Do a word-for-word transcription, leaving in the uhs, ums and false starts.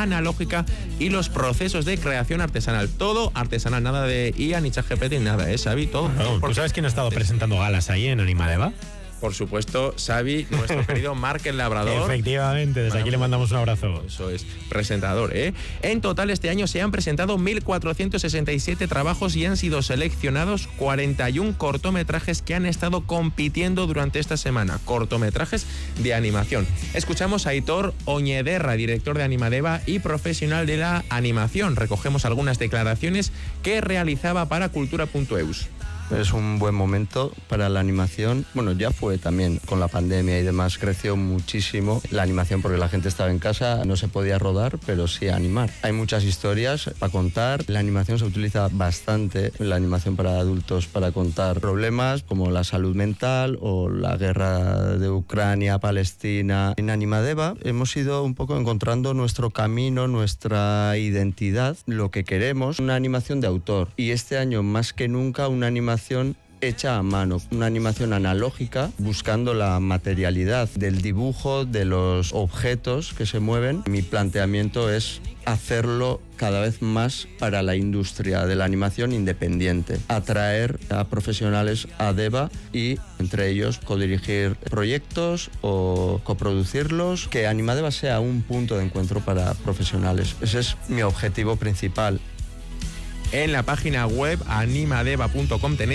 analógica y los procesos de creación artesanal. Todo artesanal, nada de I A ni ChatGPT ni nada, ¿eh, Xavi? Todo. No, ¿tú sabes quién ha estado presentando galas ahí en Animadeva? Por supuesto, Xavi, nuestro querido Marc el Labrador. Efectivamente, desde aquí le mandamos un abrazo. Eso es, presentador, ¿eh? En total, este año se han presentado mil cuatrocientos sesenta y siete trabajos y han sido seleccionados cuarenta y un cortometrajes que han estado compitiendo durante esta semana. Cortometrajes de animación. Escuchamos a Aitor Oñederra, director de Animadeva y profesional de la animación. Recogemos algunas declaraciones que realizaba para cultura punto eus. Es un buen momento para la animación. Bueno, ya fue también con la pandemia y demás, creció muchísimo la animación porque la gente estaba en casa, no se podía rodar, pero sí animar. Hay muchas historias para contar. La animación se utiliza bastante, la animación para adultos, para contar problemas como la salud mental o la guerra de Ucrania, Palestina. En Animadeva hemos ido un poco encontrando nuestro camino, nuestra identidad, lo que queremos, una animación de autor. Y este año más que nunca una animación hecha a mano, una animación analógica, buscando la materialidad del dibujo, de los objetos que se mueven. Mi planteamiento es hacerlo cada vez más para la industria de la animación independiente, atraer a profesionales a Deva y entre ellos codirigir proyectos o coproducirlos, que Animadeva sea un punto de encuentro para profesionales. Ese es mi objetivo principal. En la página web animadeva punto com tenéis